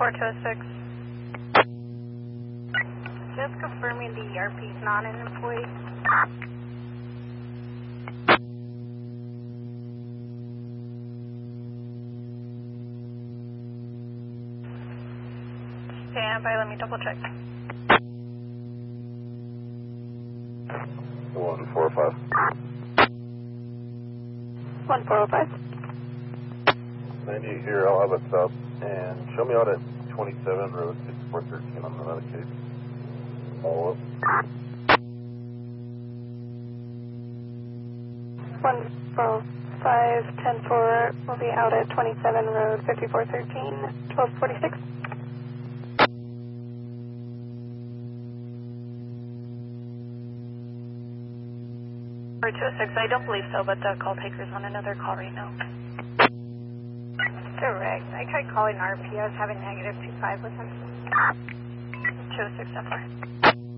4206. Just confirming the ERP is not an employee. Stand by, let me double check. 1405. 1405. 98 here, I'll have a sub. And show me out at 27 Road 6413 on another case. Follow up. 145, 10-4 will be out at 27 Road 5413, 1246. For 206, I don't believe so, but the call taker's on another call right now. Correct. I tried calling RP. I was having -25 with him. 206, 10-4.